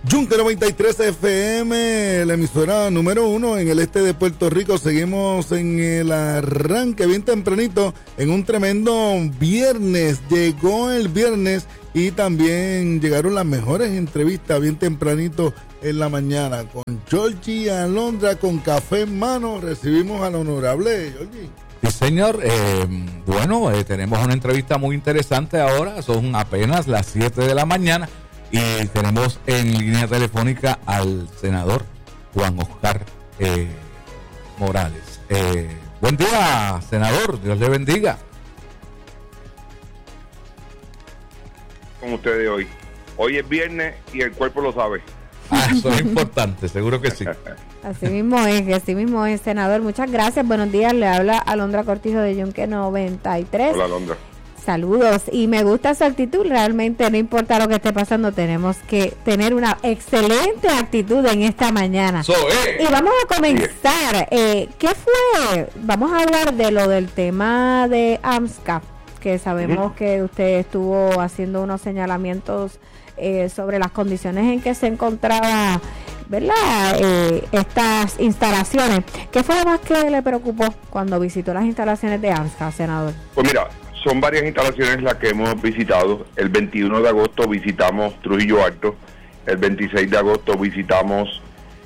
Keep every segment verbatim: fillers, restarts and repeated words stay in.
Yunque noventa y tres F M, la emisora número uno en el este de Puerto Rico. Seguimos en el arranque bien tempranito, en un tremendo viernes. Llegó el viernes y también llegaron las mejores entrevistas bien tempranito en la mañana. Con Georgie Alondra, con café en mano, recibimos al honorable Georgie. Sí, señor. Eh, bueno, eh, tenemos una entrevista muy interesante ahora. Son apenas las siete de la mañana. Y tenemos en línea telefónica al senador Juan Oscar eh, Morales. Eh, buen día, senador. Dios le bendiga. Con ustedes hoy. Hoy es viernes y el cuerpo lo sabe. Ah, eso es importante, seguro que sí. Así mismo es, así mismo es, senador. Muchas gracias. Buenos días. Le habla Alondra Cortijo de Yunque noventa y tres. Hola, Alondra. Saludos, y me gusta su actitud. Realmente no importa lo que esté pasando, tenemos que tener una excelente actitud en esta mañana. So, eh. Y vamos a comenzar. Eh, ¿Qué fue? Vamos a hablar de lo del tema de AMSCA, que sabemos uh-huh. que usted estuvo haciendo unos señalamientos eh, sobre las condiciones en que se encontraba, ¿verdad? Eh, estas instalaciones. ¿Qué fue lo más que le preocupó cuando visitó las instalaciones de AMSCA, senador? Pues mira, son varias instalaciones las que hemos visitado. El veintiuno de agosto visitamos Trujillo Alto. El veintiséis de agosto visitamos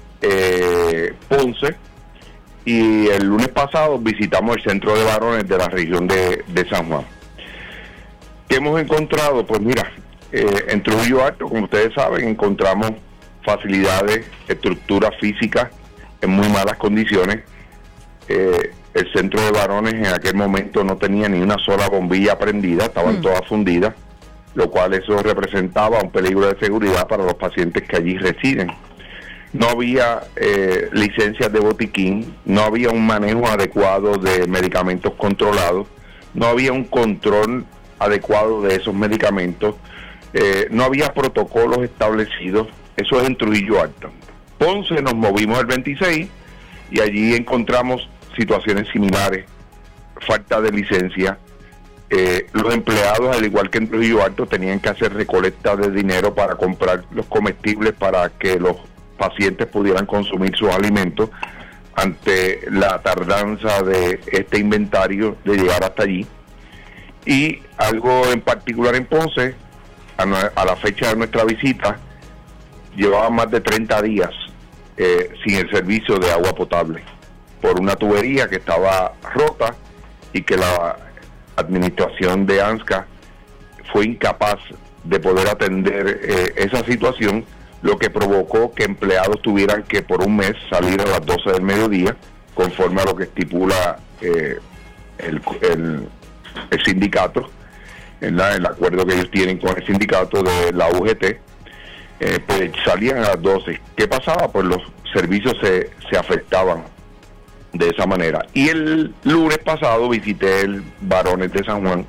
eh, Ponce. Y el lunes pasado visitamos el centro de varones de la región de, de San Juan. ¿Qué hemos encontrado? Pues mira, eh, en Trujillo Alto, como ustedes saben, encontramos facilidades, estructuras físicas en muy malas condiciones. Eh, El centro de varones en aquel momento no tenía ni una sola bombilla prendida, estaban mm. todas fundidas, lo cual eso representaba un peligro de seguridad para los pacientes que allí residen. No había eh, licencias de botiquín, no había un manejo adecuado de medicamentos controlados, no había un control adecuado de esos medicamentos, eh, no había protocolos establecidos. Eso es en Trujillo Alto. Ponce nos movimos el veintiséis y allí encontramos situaciones similares, falta de licencia. Eh, los empleados, al igual que en Trujillo Alto, tenían que hacer recolecta de dinero para comprar los comestibles para que los pacientes pudieran consumir sus alimentos ante la tardanza de este inventario de llegar hasta allí. Y algo en particular en Ponce, a, no, a la fecha de nuestra visita, llevaba más de treinta días eh, sin el servicio de agua potable, por una tubería que estaba rota y que la administración de AMSCA fue incapaz de poder atender eh, esa situación, lo que provocó que empleados tuvieran que por un mes salir a las doce del mediodía, conforme a lo que estipula eh, el, el, el sindicato, en la, el acuerdo que ellos tienen con el sindicato de la U G T, eh, pues salían a las doce. ¿Qué pasaba? Pues los servicios se, se afectaban de esa manera. Y el lunes pasado visité el Varones de San Juan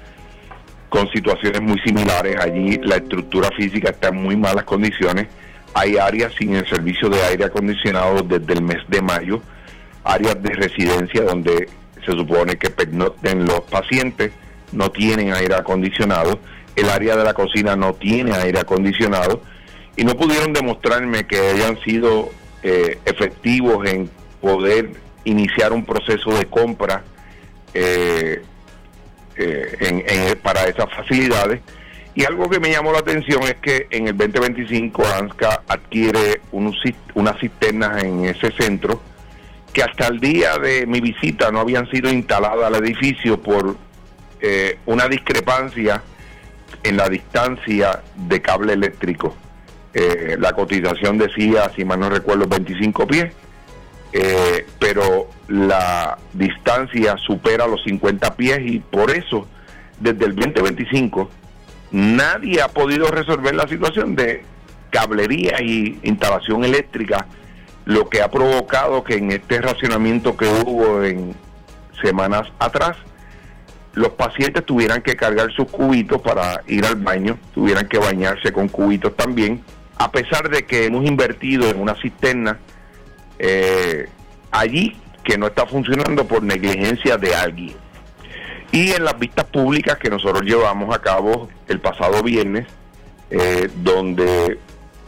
con situaciones muy similares. Allí la estructura física está en muy malas condiciones. Hay áreas sin el servicio de aire acondicionado desde el mes de mayo, áreas de residencia donde se supone que pernocten los pacientes, no tienen aire acondicionado. El área de la cocina no tiene aire acondicionado y no pudieron demostrarme que hayan sido eh, efectivos en poder iniciar un proceso de compra eh, eh, en, en, para esas facilidades. Y algo que me llamó la atención es que en el veinte veinticinco AMSCA adquiere un, unas cisternas en ese centro que hasta el día de mi visita no habían sido instaladas al edificio por eh, una discrepancia en la distancia de cable eléctrico. Eh, la cotización decía, si mal no recuerdo, veinticinco pies. Eh, pero la distancia supera los cincuenta pies y por eso desde el veinte veinticinco nadie ha podido resolver la situación de cablería y instalación eléctrica, lo que ha provocado que en este racionamiento que hubo en semanas atrás los pacientes tuvieran que cargar sus cubitos para ir al baño, tuvieran que bañarse con cubitos también, a pesar de que hemos invertido en una cisterna Eh, allí que no está funcionando por negligencia de alguien. Y en las vistas públicas que nosotros llevamos a cabo el pasado viernes, eh, donde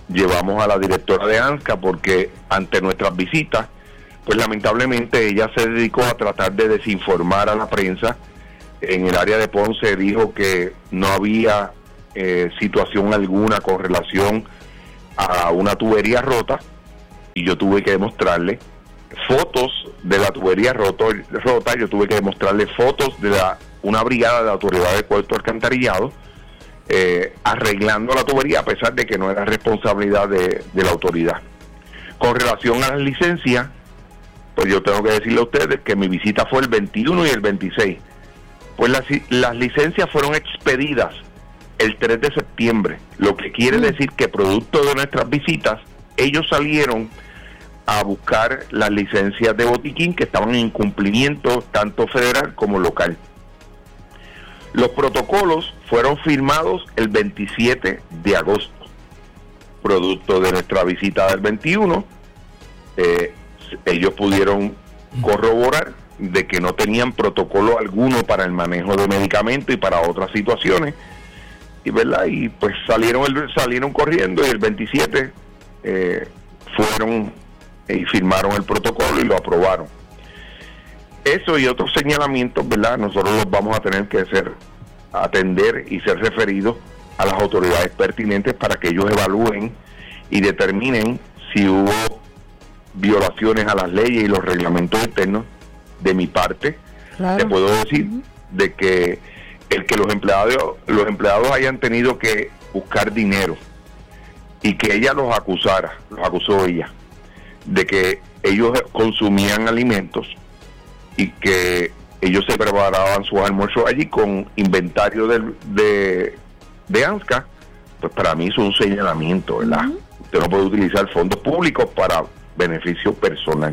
llevamos a la directora de ANSCA porque ante nuestras visitas, pues lamentablemente ella se dedicó a tratar de desinformar a la prensa. En el área de Ponce dijo que no había eh, situación alguna con relación a una tubería rota, y yo tuve que demostrarle fotos de la tubería roto, rota, yo tuve que demostrarle fotos de la, una brigada de la autoridad de Puerto Alcantarillado eh, arreglando la tubería, a pesar de que no era responsabilidad de, de la autoridad. Con relación a las licencias, pues yo tengo que decirle a ustedes que mi visita fue el veintiuno y el veintiséis. Pues las, las licencias fueron expedidas el tres de septiembre, lo que quiere mm. decir que producto de nuestras visitas, ellos salieron a buscar las licencias de botiquín que estaban en incumplimiento tanto federal como local. Los protocolos fueron firmados el veintisiete de agosto, producto de nuestra visita del veintiuno. Eh, ellos pudieron corroborar de que no tenían protocolo alguno para el manejo de medicamentos y para otras situaciones, y verdad y pues salieron el, salieron corriendo, y el veintisiete eh, fueron y firmaron el protocolo y lo aprobaron. Eso y otros señalamientos, verdad, nosotros los vamos a tener que ser atender y ser referidos a las autoridades pertinentes para que ellos evalúen y determinen si hubo violaciones a las leyes y los reglamentos internos. De mi parte, claro, te puedo decir uh-huh. de que el que los empleados los empleados hayan tenido que buscar dinero y que ella los acusara, los acusó ella, de que ellos consumían alimentos y que ellos se preparaban sus almuerzos allí con inventario de, de, de ANSCA, pues para mí es un señalamiento, ¿verdad? Uh-huh. Usted no puede utilizar fondos públicos para beneficio personal.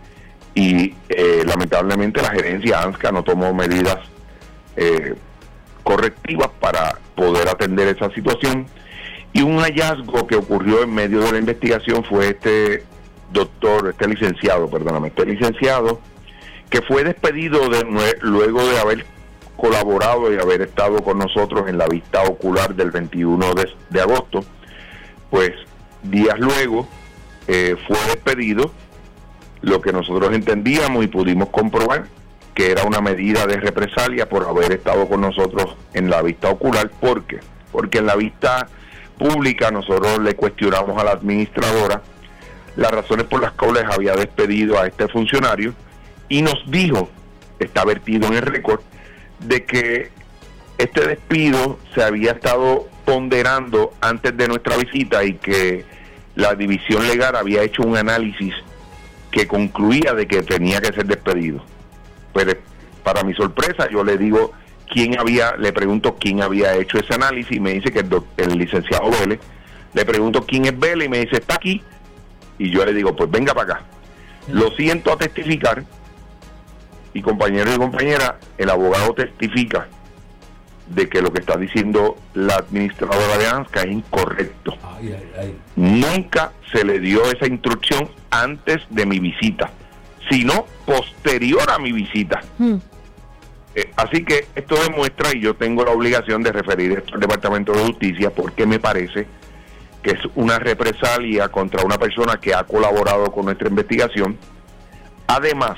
Y eh, lamentablemente la gerencia ANSCA no tomó medidas eh, correctivas para poder atender esa situación. Y un hallazgo que ocurrió en medio de la investigación fue este doctor, este licenciado, perdóname, este licenciado que fue despedido de, luego de haber colaborado y haber estado con nosotros en la vista ocular del veintiuno de, de agosto. Pues días luego eh, fue despedido, lo que nosotros entendíamos y pudimos comprobar que era una medida de represalia por haber estado con nosotros en la vista ocular. ¿Por qué? Porque en la vista pública nosotros le cuestionamos a la administradora las razones por las cuales había despedido a este funcionario, y nos dijo, está vertido en el récord, de que este despido se había estado ponderando antes de nuestra visita y que la división legal había hecho un análisis que concluía de que tenía que ser despedido. Pero para mi sorpresa yo le digo quién había, le pregunto quién había hecho ese análisis, y me dice que el, do, el licenciado Vélez. Le pregunto quién es Vélez y me dice está aquí, y yo le digo pues venga para acá. Lo siento a testificar, y compañeros y compañeras, el abogado testifica de que lo que está diciendo la administradora de ANSCA es incorrecto. Ay, ay, ay. Nunca se le dio esa instrucción antes de mi visita, sino posterior a mi visita. Hmm. Eh, así que esto demuestra, y yo tengo la obligación de referir esto al Departamento de Justicia, porque me parece que es una represalia contra una persona que ha colaborado con nuestra investigación. Además,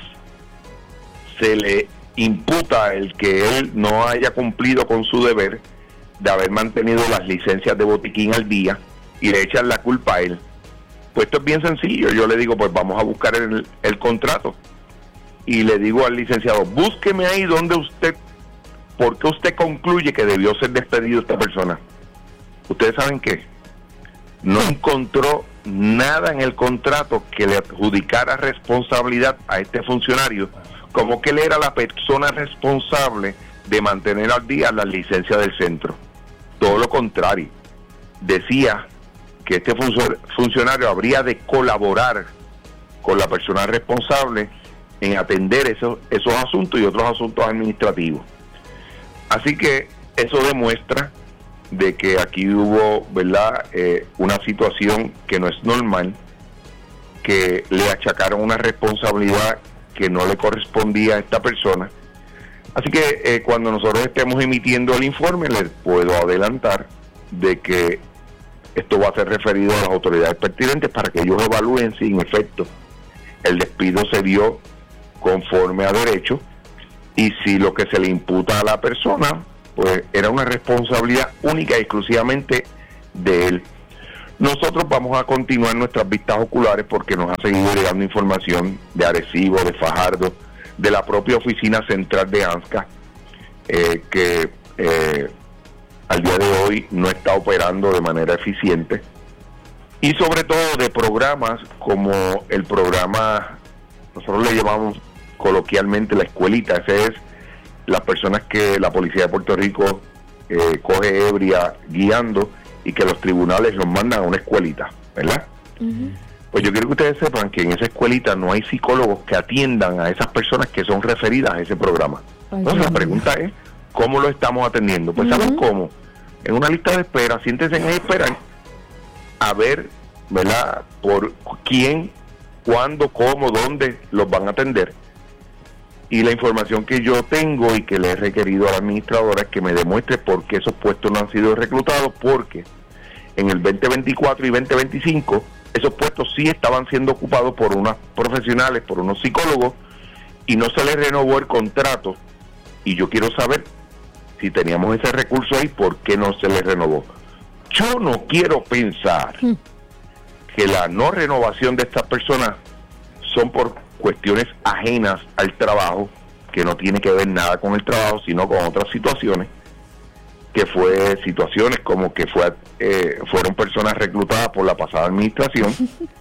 se le imputa el que él no haya cumplido con su deber de haber mantenido las licencias de botiquín al día, y le echan la culpa a él. Pues esto es bien sencillo. Yo le digo, pues vamos a buscar el, el contrato, y le digo al licenciado, búsqueme ahí donde usted, porque usted concluye que debió ser despedido esta persona. ¿Ustedes saben qué? No encontró nada en el contrato que le adjudicara responsabilidad a este funcionario, como que él era la persona responsable de mantener al día las licencias del centro. Todo lo contrario, decía que este funcionario habría de colaborar con la persona responsable en atender esos, esos asuntos y otros asuntos administrativos. Así que eso demuestra de que aquí hubo, ¿verdad?, eh, una situación que no es normal, que le achacaron una responsabilidad que no le correspondía a esta persona. Así que eh, cuando nosotros estemos emitiendo el informe, les puedo adelantar de que esto va a ser referido a las autoridades pertinentes para que ellos evalúen si en efecto el despido se dio conforme a derecho y si lo que se le imputa a la persona pues era una responsabilidad única y exclusivamente de él. Nosotros vamos a continuar nuestras vistas oculares porque nos ha seguido llegando información de Arecibo, de Fajardo, de la propia oficina central de ANSCA, eh, que eh, al día de hoy no está operando de manera eficiente, y sobre todo de programas como el programa, nosotros le llamamos coloquialmente la escuelita, ese es las personas que la policía de Puerto Rico eh, coge ebria guiando y que los tribunales los mandan a una escuelita, ¿verdad? Uh-huh. Pues yo quiero que ustedes sepan que en esa escuelita no hay psicólogos que atiendan a esas personas que son referidas a ese programa. Ay, entonces la pregunta es, ¿cómo lo estamos atendiendo? Pues uh-huh. ¿saben cómo? En una lista de espera, siéntense en espera a ver, ¿verdad? Por quién, cuándo, cómo, dónde los van a atender. Y la información que yo tengo y que le he requerido a la administradora es que me demuestre por qué esos puestos no han sido reclutados, porque en el veinte veinticuatro y veinte veinticinco esos puestos sí estaban siendo ocupados por unos profesionales, por unos psicólogos, y no se les renovó el contrato. Y yo quiero saber si teníamos ese recurso ahí, ¿por qué no se les renovó? Yo no quiero pensar mm. que la no renovación de estas personas son por cuestiones ajenas al trabajo, que no tiene que ver nada con el trabajo, sino con otras situaciones, que fue situaciones como que fue eh, fueron personas reclutadas por la pasada administración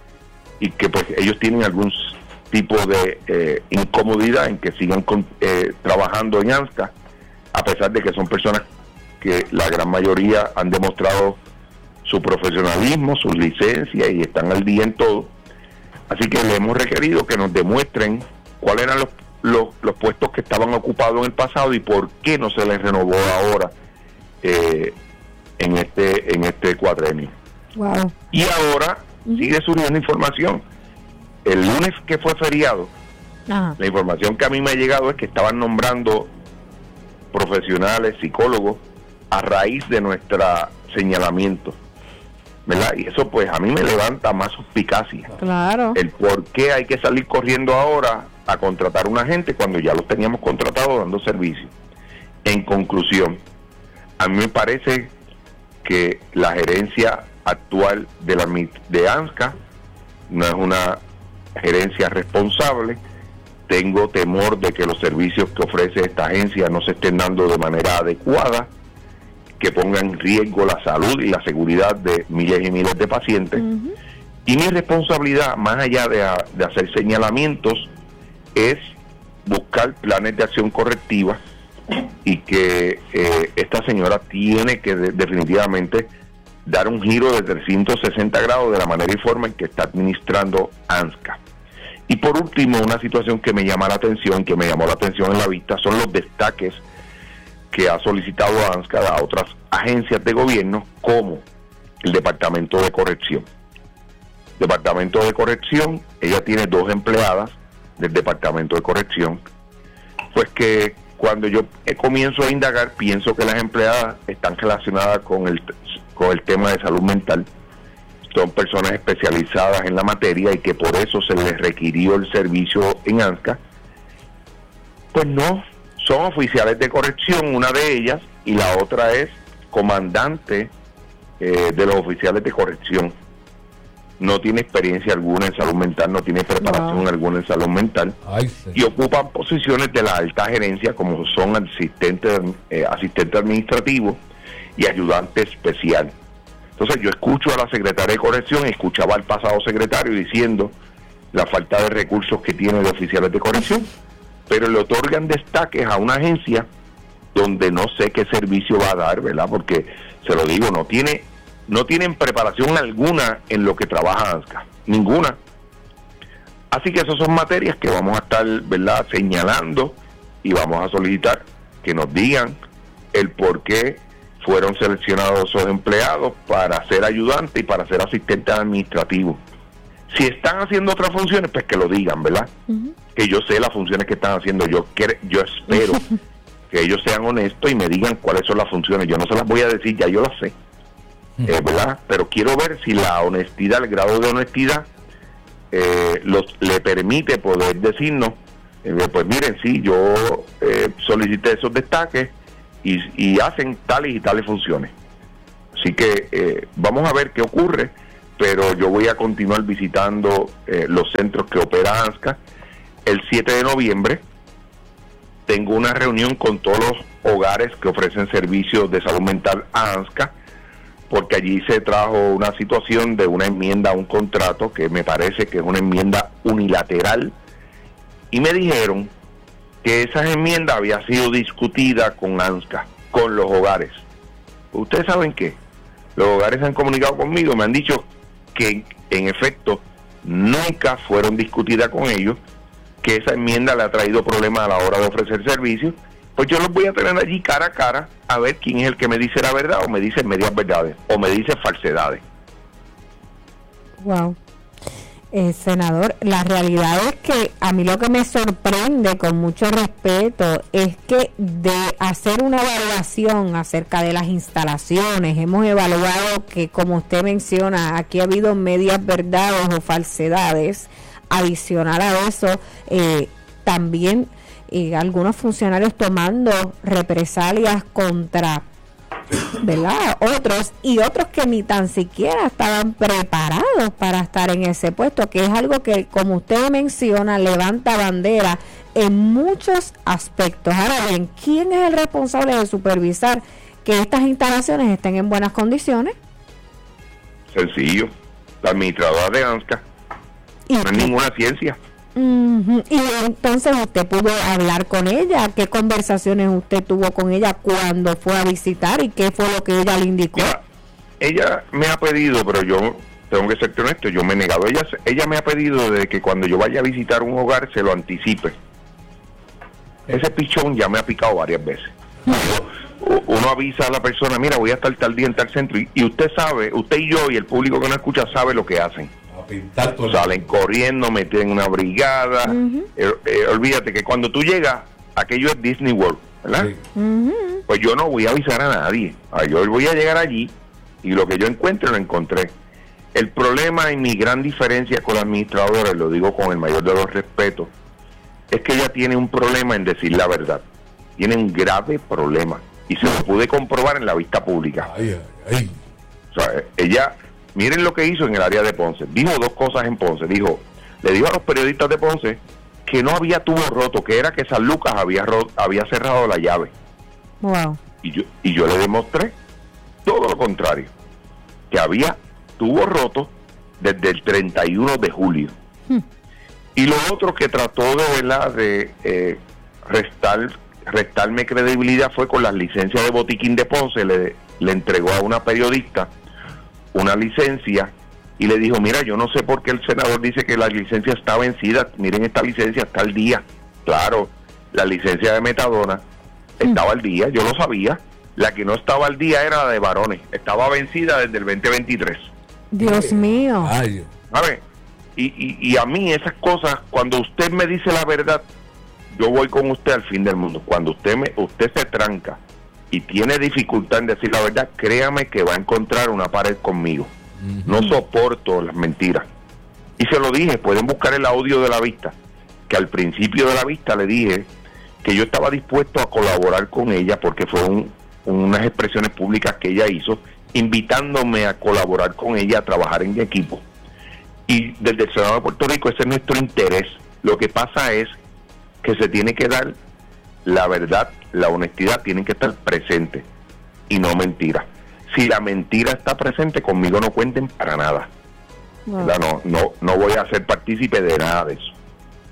y que pues ellos tienen algún tipo de eh, incomodidad en que sigan con, eh, trabajando en ANSCA, a pesar de que son personas que la gran mayoría han demostrado su profesionalismo, sus licencias y están al día en todo. Así que le hemos requerido que nos demuestren cuáles eran los, los, los puestos que estaban ocupados en el pasado y por qué no se les renovó ahora eh, en este en este cuatrenio. Wow. Y ahora uh-huh. sigue surgiendo información. El lunes que fue feriado, uh-huh. la información que a mí me ha llegado es que estaban nombrando profesionales, psicólogos, a raíz de nuestro señalamiento, ¿verdad? Y eso pues a mí me levanta más suspicacia. Claro. El por qué hay que salir corriendo ahora a contratar a una gente cuando ya los teníamos contratados dando servicio. En conclusión, a mí me parece que la gerencia actual de la de ANSCA no es una gerencia responsable. Tengo temor de que los servicios que ofrece esta agencia no se estén dando de manera adecuada, que pongan en riesgo la salud y la seguridad de miles y miles de pacientes. Uh-huh. Y mi responsabilidad, más allá de, de hacer señalamientos, es buscar planes de acción correctiva y que eh, esta señora tiene que de, definitivamente dar un giro de trescientos sesenta grados de la manera y forma en que está administrando ANSCA. Y por último, una situación que me llama la atención, que me llamó la atención en la vista, son los destaques que ha solicitado ANSCA a otras agencias de gobierno, como el Departamento de Corrección. Departamento de Corrección, ella tiene dos empleadas del Departamento de Corrección, pues que cuando yo comienzo a indagar, pienso que las empleadas están relacionadas con el, con el tema de salud mental. Son personas especializadas en la materia y que por eso se les requirió el servicio en ANSCA. Pues no, son oficiales de corrección, una de ellas, y la otra es comandante eh, de los oficiales de corrección. No tiene experiencia alguna en salud mental, no tiene preparación no. alguna en salud mental. Ay, sí. Y ocupan posiciones de la alta gerencia como son asistentes eh, asistente administrativo y ayudante especial. Entonces yo escucho a la secretaria de corrección, escuchaba al pasado secretario diciendo la falta de recursos que tiene de oficiales de corrección, pero le otorgan destaques a una agencia donde no sé qué servicio va a dar, ¿verdad? Porque, se lo digo, no tiene no tienen preparación alguna en lo que trabaja ANSCA, ninguna. Así que esas son materias que vamos a estar, ¿verdad?, señalando y vamos a solicitar que nos digan el por qué fueron seleccionados esos empleados para ser ayudantes y para ser asistentes administrativos. Si están haciendo otras funciones, pues que lo digan, ¿verdad? Uh-huh. Que yo sé las funciones que están haciendo. Yo quiero, yo espero que ellos sean honestos y me digan cuáles son las funciones. Yo no se las voy a decir, ya yo las sé. eh, ¿verdad? Pero quiero ver si la honestidad, el grado de honestidad, eh, los, le permite poder decirnos, eh, pues miren, sí, yo eh, solicité esos destaques y, y hacen tales y tales funciones. Así que eh, vamos a ver qué ocurre, pero yo voy a continuar visitando eh, los centros que opera ANSCA. El siete de noviembre tengo una reunión con todos los hogares que ofrecen servicios de salud mental a ANSCA, porque allí se trajo una situación de una enmienda a un contrato que me parece que es una enmienda unilateral, y me dijeron que esa enmienda había sido discutida con ANSCA, con los hogares. ¿Ustedes saben qué? Los hogares se han comunicado conmigo, me han dicho que en efecto nunca fueron discutidas con ellos, que esa enmienda le ha traído problemas a la hora de ofrecer servicios. Pues yo los voy a tener allí cara a cara a ver quién es el que me dice la verdad o me dice medias verdades o me dice falsedades. Wow. Eh, senador, la realidad es que a mí lo que me sorprende, con mucho respeto, es que de hacer una evaluación acerca de las instalaciones, hemos evaluado que, como usted menciona, aquí ha habido medias verdades o falsedades. Adicional a eso, eh, también eh, algunos funcionarios tomando represalias contra, ¿verdad?, otros, y otros que ni tan siquiera estaban preparados para estar en ese puesto, que es algo que, como usted menciona, levanta bandera en muchos aspectos. Ahora bien, ¿quién es el responsable de supervisar que estas instalaciones estén en buenas condiciones? Sencillo, la administradora de ANSCA. No es ninguna ciencia. Uh-huh. Y entonces usted pudo hablar con ella. ¿Qué conversaciones usted tuvo con ella cuando fue a visitar y qué fue lo que ella le indicó? Mira, ella me ha pedido, pero yo tengo que ser honesto, yo me he negado. Ella, ella me ha pedido de que cuando yo vaya a visitar un hogar se lo anticipe. Ese pichón ya me ha picado varias veces. Uno avisa a la persona, mira, voy a estar tal día en tal centro, y, y usted sabe, usted y yo y el público que no escucha sabe lo que hacen. Salen corriendo, meten una brigada. Uh-huh. eh, eh, olvídate que cuando tú llegas, aquello es Disney World, ¿verdad? Sí. Uh-huh. Pues yo no voy a avisar a nadie. Ah, yo voy a llegar allí y lo que yo encuentre lo encontré. El problema y mi gran diferencia con la administradora, lo digo con el mayor de los respetos, es que ella tiene un problema en decir la verdad. Tiene un grave problema y se lo pude comprobar en la vista pública. Ay, ay, ay. O sea, ella... Miren lo que hizo en el área de Ponce. Dijo dos cosas en Ponce. Dijo, le dijo a los periodistas de Ponce que no había tubo roto, que era que San Lucas había ro- había cerrado la llave. Wow. Y yo y yo le demostré todo lo contrario, que había tubo roto desde el treinta y uno de julio. Hmm. Y lo otro que trató de, ¿verdad?, de eh, restar restarme credibilidad fue con las licencias de botiquín de Ponce. Le, le entregó a una periodista una licencia y le dijo, mira, yo no sé por qué el senador dice que la licencia está vencida, miren esta licencia está al día. Claro, la licencia de Metadona estaba mm. al día, yo lo sabía. La que no estaba al día era la de varones, estaba vencida desde el veinte veintitrés. Dios Ay, mío. Ay. A ver, y, y, y a mí esas cosas, cuando usted me dice la verdad, yo voy con usted al fin del mundo. Cuando usted me usted se tranca y tiene dificultad en decir la verdad, créame que va a encontrar una pared conmigo. Uh-huh. No soporto las mentiras. Y se lo dije, pueden buscar el audio de la vista, que al principio de la vista le dije que yo estaba dispuesto a colaborar con ella, porque fue un, unas expresiones públicas que ella hizo, invitándome a colaborar con ella, a trabajar en equipo. Y desde el Senado de Puerto Rico ese es nuestro interés. Lo que pasa es que se tiene que dar la verdad, la honestidad tienen que estar presentes y no mentira. Si la mentira está presente, conmigo no cuenten para nada. No, no, no, no voy a ser partícipe de nada de eso.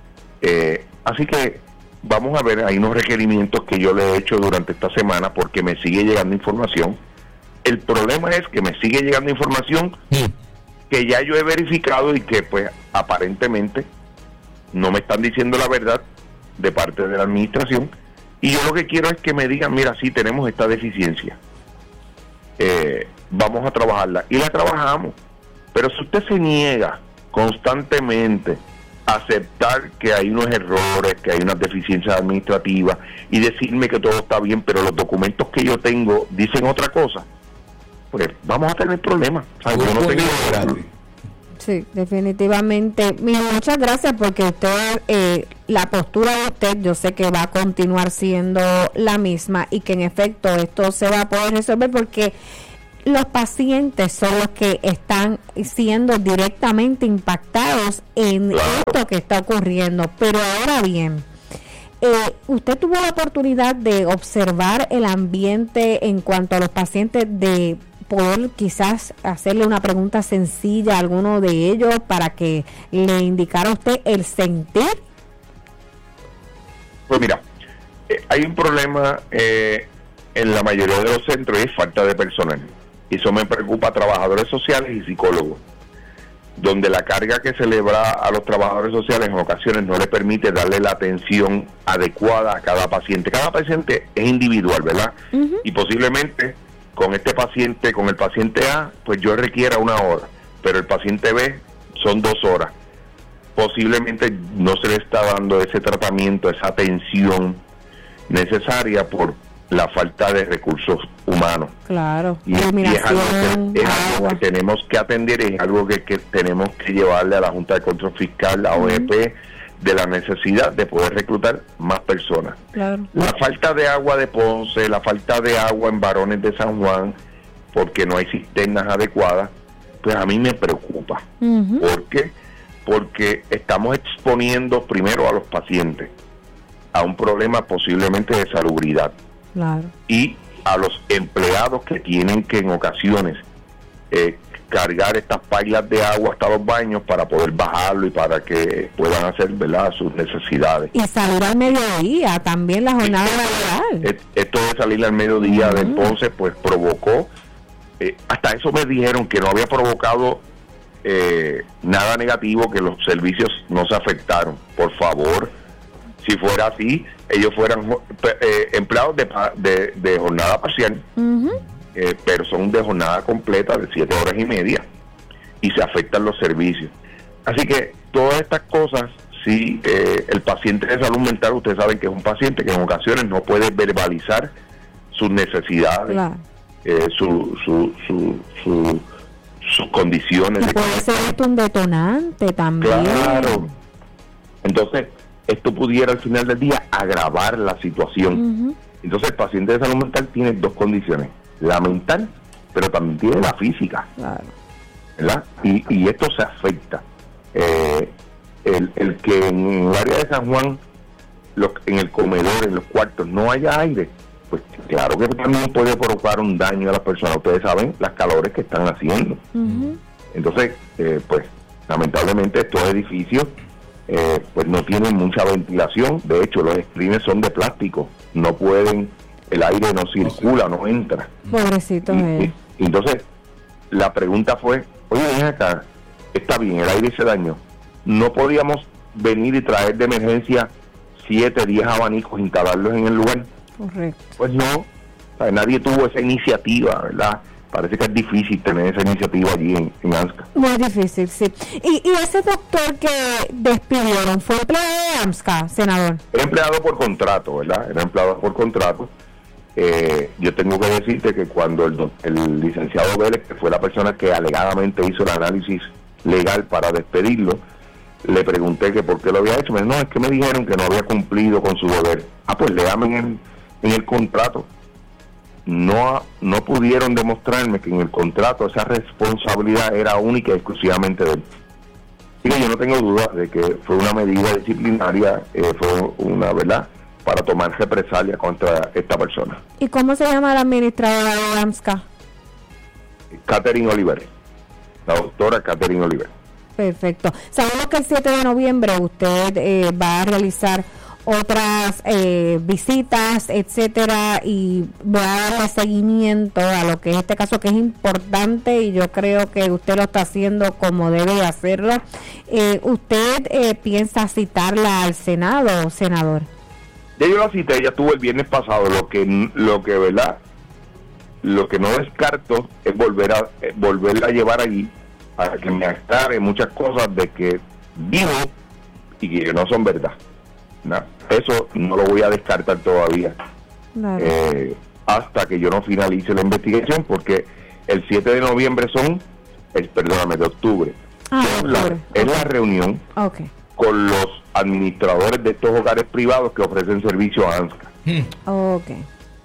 Eh, así que vamos a ver, hay unos requerimientos que yo le he hecho durante esta semana porque me sigue llegando información. El problema es que me sigue llegando información sí. que ya yo he verificado y que pues aparentemente no me están diciendo la verdad de parte de la administración, y yo lo que quiero es que me digan, mira, sí tenemos esta deficiencia, eh, vamos a trabajarla, y la trabajamos. Pero si usted se niega constantemente a aceptar que hay unos errores, que hay unas deficiencias administrativas, y decirme que todo está bien, pero los documentos que yo tengo dicen otra cosa, pues vamos a tener problemas. O sea, yo no tengo... Sí, definitivamente. Mira, muchas gracias porque usted, eh, la postura de usted, yo sé que va a continuar siendo la misma y que en efecto esto se va a poder resolver porque los pacientes son los que están siendo directamente impactados en Claro. esto que está ocurriendo. Pero ahora bien, eh, usted tuvo la oportunidad de observar el ambiente en cuanto a los pacientes, de poder quizás hacerle una pregunta sencilla a alguno de ellos para que le indicara a usted el sentir. Pues mira, eh, hay un problema eh, en la mayoría de los centros y es falta de personal. Y eso me preocupa a trabajadores sociales y psicólogos, donde la carga que se le da a los trabajadores sociales en ocasiones no le permite darle la atención adecuada a cada paciente. Cada paciente es individual, ¿verdad? Uh-huh. Y posiblemente con este paciente, con el paciente A, pues yo requiera una hora, pero el paciente B son dos horas. Posiblemente no se le está dando ese tratamiento, esa atención necesaria por la falta de recursos humanos. Claro. Y, y es, algo que, es algo que tenemos que atender, es algo que, que tenemos que llevarle a la Junta de Control Fiscal, la uh-huh. O E P, de la necesidad de poder reclutar más personas. Claro. La falta de agua de Ponce, la falta de agua en Barones de San Juan, porque no hay cisternas adecuadas, pues a mí me preocupa. Uh-huh. ¿Por qué? Porque estamos exponiendo primero a los pacientes a un problema posiblemente de salubridad. Claro. Y a los empleados que tienen que en ocasiones eh, cargar estas pailas de agua hasta los baños para poder bajarlo y para que puedan hacer, ¿verdad?, sus necesidades. Y salir al mediodía, también la jornada laboral. Esto de salir al mediodía uh-huh. de Ponce, pues provocó, eh, hasta eso me dijeron que no había provocado eh, nada negativo, que los servicios no se afectaron. Por favor, si fuera así, ellos fueran eh, empleados de, de, de jornada parcial. Uh-huh. Eh, pero son de jornada completa de siete horas y media y se afectan los servicios. Así que todas estas cosas, si eh, el paciente de salud mental, ustedes saben que es un paciente que en ocasiones no puede verbalizar sus necesidades, claro. eh, su, su, su, su, sus condiciones. Y de puede ser esto un detonante también. Claro. Entonces, esto pudiera al final del día agravar la situación. Uh-huh. Entonces, el paciente de salud mental tiene dos condiciones: la mental, pero también tiene la física, claro. ¿verdad? Y, y esto se afecta. Eh, el, el que en el área de San Juan, lo, en el comedor, en los cuartos, no haya aire, pues claro que también puede provocar un daño a las personas. Ustedes saben las calores que están haciendo. Uh-huh. Entonces, eh, pues lamentablemente estos edificios eh, pues no tienen mucha ventilación. De hecho, los screens son de plástico, no pueden... el aire no circula, no entra. Pobrecito. Y, y, y entonces, la pregunta fue, oye, ven acá, está bien, el aire se dañó. ¿No podíamos venir y traer de emergencia siete, diez abanicos, instalarlos en el lugar? Correcto. Pues no, o sea, nadie tuvo esa iniciativa, ¿verdad? Parece que es difícil tener esa iniciativa allí en, en AMSCA. Muy difícil, sí. ¿Y, y ese doctor que despidieron fue empleado de AMSCA, senador? Era empleado por contrato, ¿verdad? Era empleado por contrato. Eh, yo tengo que decirte que cuando el, el licenciado Vélez, que fue la persona que alegadamente hizo el análisis legal para despedirlo, le pregunté que por qué lo había hecho. Me dijo, no, es que me dijeron que no había cumplido con su deber. Ah, pues léame en el, en el contrato. No, no pudieron demostrarme que en el contrato esa responsabilidad era única y exclusivamente de él. Así que yo no tengo duda de que fue una medida disciplinaria, eh, fue una, ¿verdad?, para tomar represalia contra esta persona. ¿Y cómo se llama la administradora de AMSCA? Catherine Oliver, la doctora Catherine Oliver. Perfecto. Sabemos que el siete de noviembre usted eh, va a realizar otras eh, visitas, etcétera, y va a darle seguimiento a lo que es este caso, que es importante, y yo creo que usted lo está haciendo como debe de hacerlo. Eh, ¿Usted eh, piensa citarla al Senado, senador? Ya yo la cité, ella estuvo el viernes pasado. Lo que, lo que, ¿verdad?, lo que no descarto es volver a eh, volverla a llevar allí para que me aclare muchas cosas de que dijo y que no son verdad. No, eso no lo voy a descartar todavía, claro. eh, hasta que yo no finalice la investigación, porque el siete de noviembre son, el, perdóname, de octubre. Ah, es, la, octubre. es Okay. la reunión Okay. con los administradores de estos hogares privados que ofrecen servicio a ANSCA. Okay.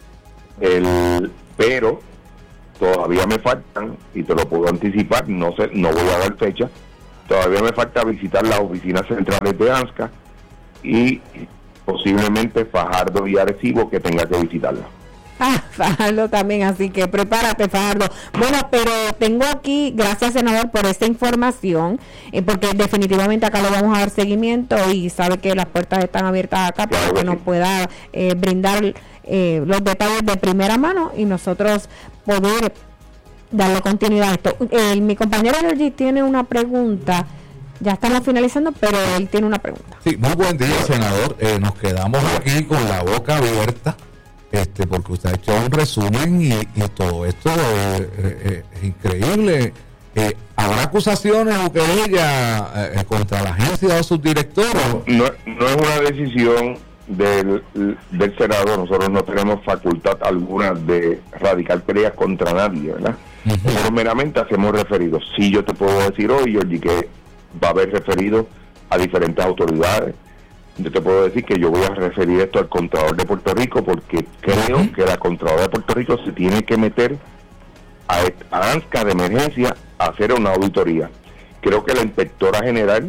El, pero todavía me faltan, y te lo puedo anticipar, no sé, no voy a dar fecha, todavía me falta visitar las oficinas centrales de ANSCA y posiblemente Fajardo y Arecibo, que tenga que visitarla. Ah, Fajardo también, así que prepárate, Fajardo. Bueno, pero tengo aquí, gracias senador por esta información, eh, porque definitivamente acá le vamos a dar seguimiento y sabe que las puertas están abiertas acá para Claro que que nos sí. pueda eh, brindar eh, los detalles de primera mano y nosotros poder darle continuidad a esto. Eh, mi compañero Georgie tiene una pregunta. Ya estamos finalizando, pero él tiene una pregunta. Sí, muy buen día, senador. Eh, nos quedamos aquí con la boca abierta, este, porque usted ha hecho un resumen y, y todo esto eh, eh, es increíble. Eh, ¿Habrá acusaciones o querellas eh, contra la agencia o sus directores? No, no es una decisión del, del Senado, nosotros no tenemos facultad alguna de radicar querellas contra nadie, ¿verdad? Uh-huh. Nosotros meramente hacemos referidos. Sí, yo te puedo decir hoy, Georgie, que va a haber referido a diferentes autoridades. Yo te puedo decir que yo voy a referir esto al Contralor de Puerto Rico porque creo Uh-huh. que la Contralora de Puerto Rico se tiene que meter a, a ANSCA de emergencia a hacer una auditoría. Creo que la Inspectora General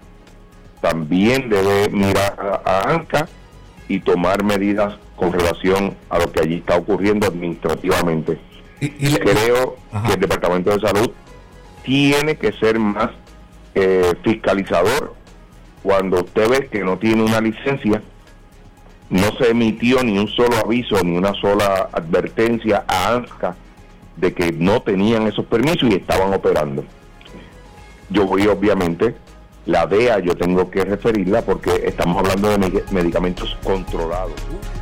también debe mirar a, a ANSCA y tomar medidas con relación a lo que allí está ocurriendo administrativamente. Y, y le- Creo Ajá. que el Departamento de Salud tiene que ser más eh, fiscalizador. Cuando usted ve que no tiene una licencia, no se emitió ni un solo aviso, ni una sola advertencia a ANSCA de que no tenían esos permisos y estaban operando. Yo voy, obviamente, la D E A yo tengo que referirla porque estamos hablando de me- medicamentos controlados.